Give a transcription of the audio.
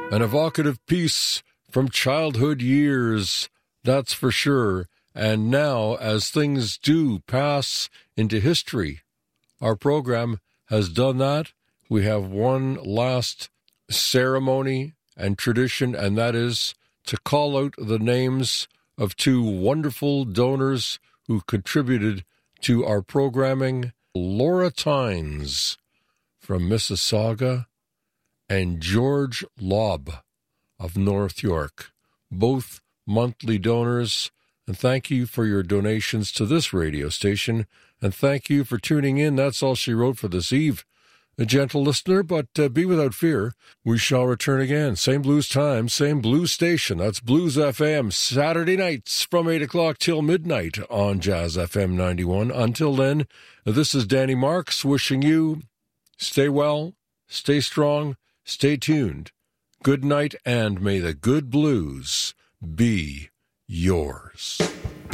An evocative piece from childhood years, that's for sure. And now, as things do pass into history, our program has done that. We have one last ceremony and tradition, and that is to call out the names of two wonderful donors who contributed to our programming, Laura Tynes from Mississauga and George Lobb of North York, both monthly donors. And thank you for your donations to this radio station, and thank you for tuning in. That's all she wrote for this eve, a gentle listener, but be without fear. We shall return again. Same blues time, same blues station. That's Blues FM, Saturday nights from 8 o'clock till midnight on Jazz FM 91. Until then, this is Danny Marks wishing you stay well, stay strong, stay tuned. Good night, and may the good blues be yours.